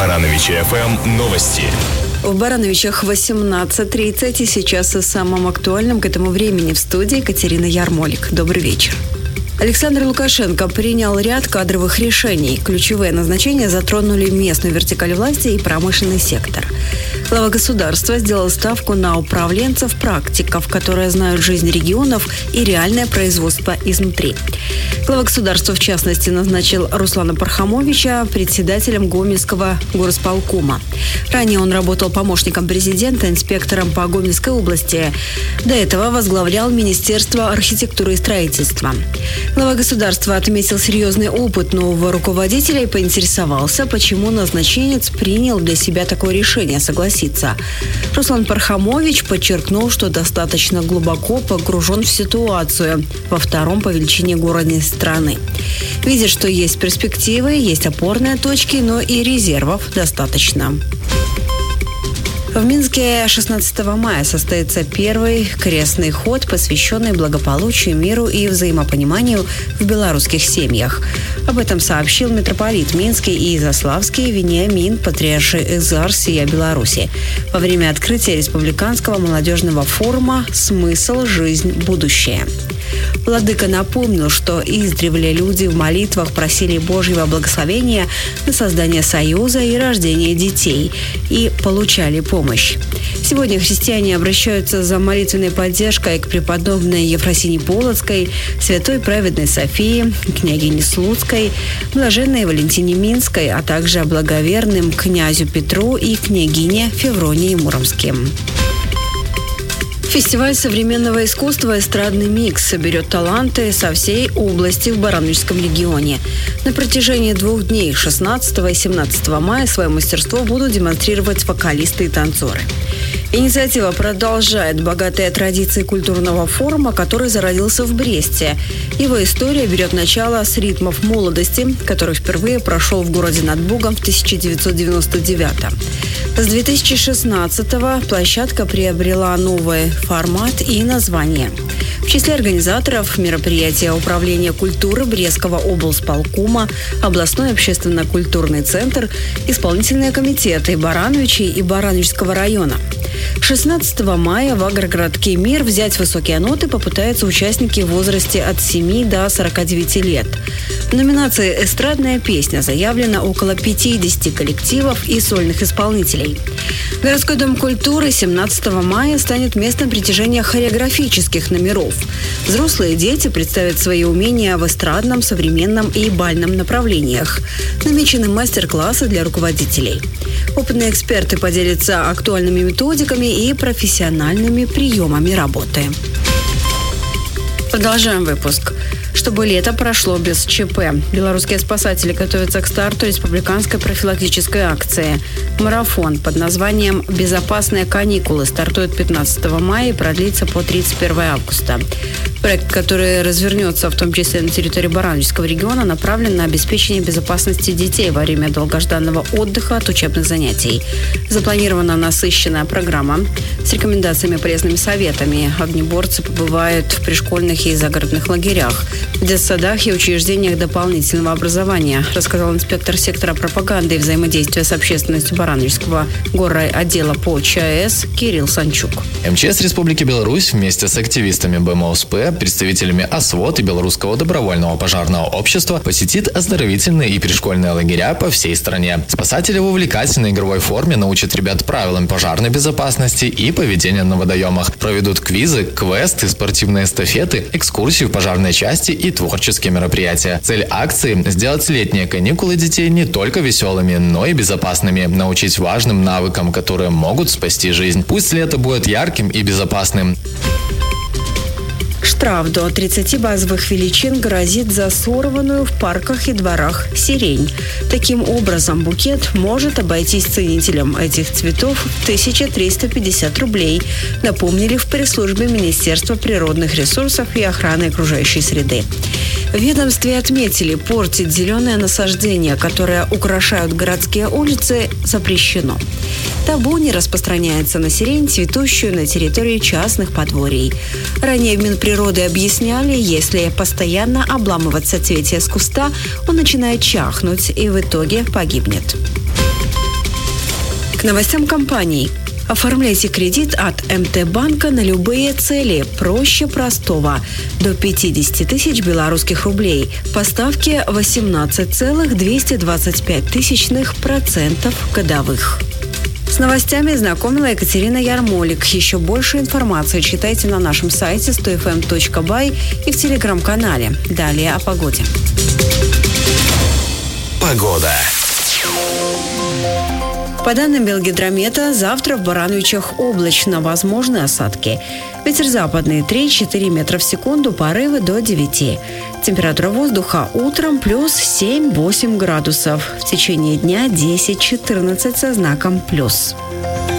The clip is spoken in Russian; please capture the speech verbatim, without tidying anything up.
Барановичи эф эм новости. В Барановичах восемнадцать тридцать, и сейчас о самом актуальном к этому времени в студии Екатерина Ярмолик. Добрый вечер. Александр Лукашенко принял ряд кадровых решений. Ключевые назначения затронули местную вертикаль власти и промышленный сектор. Глава государства сделал ставку на управленцев-практиков, которые знают жизнь регионов и реальное производство изнутри. Глава государства, в частности, назначил Руслана Пархамовича председателем Гомельского горосполкома. Ранее он работал помощником президента, инспектором по Гомельской области. До этого возглавлял Министерство архитектуры и строительства. Глава государства отметил серьезный опыт нового руководителя и поинтересовался, почему назначенец принял для себя такое решение согласиться. Руслан Пархамович подчеркнул, что достаточно глубоко погружен в ситуацию во втором по величине городе страны. Видит, что есть перспективы, есть опорные точки, но и резервов достаточно. В Минске шестнадцатого мая состоится первый крестный ход, посвященный благополучию, миру и взаимопониманию в белорусских семьях. Об этом сообщил митрополит Минский и Изяславский Вениамин, патриарший экзарх сия Беларуси, во время открытия республиканского молодежного форума «Смысл. Жизнь. Будущее». Владыка напомнил, что издревле люди в молитвах просили Божьего благословения на создание союза и рождение детей и получали помощь. Сегодня христиане обращаются за молитвенной поддержкой к преподобной Ефросинии Полоцкой, святой праведной Софии, княгине Слуцкой, блаженной Валентине Минской, а также благоверным князю Петру и княгине Февронии Муромским. Фестиваль современного искусства «Эстрадный микс» соберет таланты со всей области в Барановичском регионе. На протяжении двух дней, шестнадцатого и семнадцатого мая, свое мастерство будут демонстрировать вокалисты и танцоры. Инициатива продолжает богатые традиции культурного форума, который зародился в Бресте. Его история берет начало с ритмов молодости, который впервые прошел в городе над Бугом в тысяча девятьсот девяносто девятом. С две тысячи шестнадцатого площадка приобрела новый формат и название. В числе организаторов мероприятия Управление культуры Брестского облсполкома, областной общественно-культурный центр, исполнительные комитеты Барановичей и Барановичского района. шестнадцатого мая в агрогородке «Мир» взять высокие ноты попытаются участники в возрасте от семи до сорока девяти лет. В номинации «Эстрадная песня» заявлено около пятидесяти коллективов и сольных исполнителей. Городской дом культуры семнадцатого мая станет местом притяжения хореографических номеров. Взрослые и дети представят свои умения в эстрадном, современном и бальном направлениях. Намечены мастер-классы для руководителей. Опытные эксперты поделятся актуальными методиками и профессиональными приемами работы. Продолжаем выпуск. Чтобы лето прошло без ЧП. Белорусские спасатели готовятся к старту республиканской профилактической акции. Марафон под названием «Безопасные каникулы» стартует пятнадцатого мая и продлится по тридцать первого августа. Проект, который развернется в том числе на территории Барановичского региона, направлен на обеспечение безопасности детей во время долгожданного отдыха от учебных занятий. Запланирована насыщенная программа с рекомендациями и полезными советами. Огнеборцы побывают в пришкольных и загородных лагерях, в детсадах и учреждениях дополнительного образования, рассказал инспектор сектора пропаганды и взаимодействия с общественностью Барановичского горрайотдела по ЧАЭС Кирилл Санчук. МЧС Республики Беларусь вместе с активистами БМОСП, представителями ОСВОД и Белорусского добровольного пожарного общества посетит оздоровительные и пришкольные лагеря по всей стране. Спасатели в увлекательной игровой форме научат ребят правилам пожарной безопасности и поведения на водоемах. Проведут квизы, квесты, спортивные эстафеты, экскурсии в пожарной части и творческие мероприятия. Цель акции – сделать летние каникулы детей не только веселыми, но и безопасными, научить важным навыкам, которые могут спасти жизнь. Пусть лето будет ярким и безопасным. Штраф до тридцати базовых величин грозит за сорванную в парках и дворах сирень. Таким образом, букет может обойтись ценителям этих цветов в тысячу триста пятьдесят рублей, напомнили в пресс-службе Министерства природных ресурсов и охраны окружающей среды. В ведомстве отметили, портить зеленые насаждения, которые украшают городские улицы, запрещено. Табу не распространяется на сирень, цветущую на территории частных подворий. Ранее в Минприроды объясняли, если постоянно обламывать соцветие с куста, он начинает чахнуть и в итоге погибнет. К новостям компаний. Оформляйте кредит от эм тэ-банка на любые цели. Проще простого. До пятьдесят тысяч белорусских рублей. По ставке восемнадцать целых двести двадцать пять тысячных процентов годовых. С новостями знакомила Екатерина Ярмолик. Еще больше информации читайте на нашем сайте сто эф эм точка бай и в телеграм-канале. Далее о погоде. Погода. По данным Белгидромета, завтра в Барановичах облачно, возможны осадки. Ветер западный три-четыре метра в секунду, порывы до девяти. Температура воздуха утром плюс семь-восемь градусов. В течение дня десять-четырнадцать со знаком плюс.